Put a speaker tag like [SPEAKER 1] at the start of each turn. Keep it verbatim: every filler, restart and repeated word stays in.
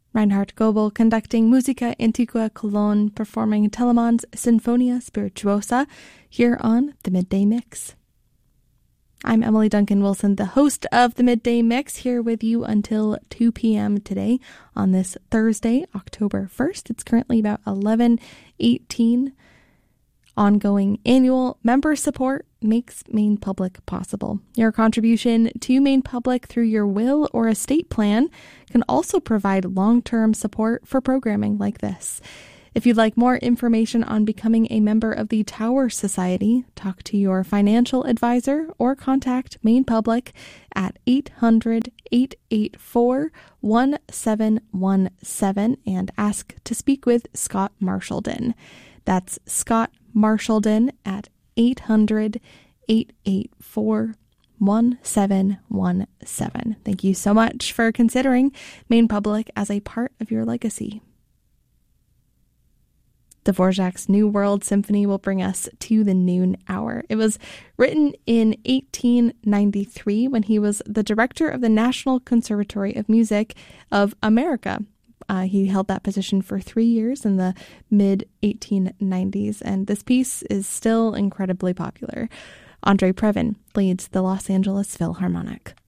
[SPEAKER 1] Reinhard Goebel conducting Musica Antiqua Cologne, performing Telemann's Sinfonia Spirituosa here on The Midday Mix. I'm Emily Duncan Wilson, the host of The Midday Mix, here with you until two p.m. today on this Thursday, October first. It's currently about eleven eighteen. Ongoing annual member support makes Maine Public possible. Your contribution to Maine Public through your will or estate plan can also provide long-term support for programming like this. If you'd like more information on becoming a member of the Tower Society, talk to your financial advisor or contact Maine Public at eight hundred, eight eight four, one seven one seven and ask to speak with Scott Marshallden. That's Scott Marshallden at eight hundred, eight eight four, one seven one seven. Thank you so much for considering Maine Public as a part of your legacy. Dvorak's New World Symphony will bring us to the noon hour. It was written in eighteen ninety-three when he was the director of the National Conservatory of Music of America. Uh, he held that position for three years in the mid eighteen nineties, and this piece is still incredibly popular. Andre Previn leads the Los Angeles Philharmonic.